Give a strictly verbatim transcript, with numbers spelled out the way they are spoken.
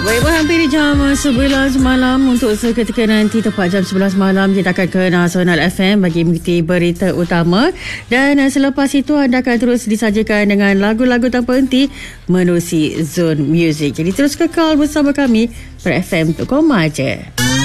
Baik, hampir jam sebelas malam. Untuk seketika nanti tepat jam sebelas malam kita akan ke Nasional F M bagi mengikuti berita utama. Dan selepas itu anda akan terus disajikan dengan lagu-lagu tanpa henti menerusi Zone Music. Jadi terus kekal bersama kami per F M dot com aja.